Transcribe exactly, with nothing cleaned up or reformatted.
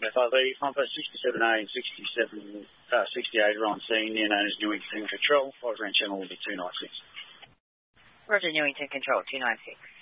F R V, Humper sixty-seven A and sixty-seven, uh, sixty-eight are on scene, near known as Newington Control. Five round channel will be two nine six. Roger, Newington Control, two nine six.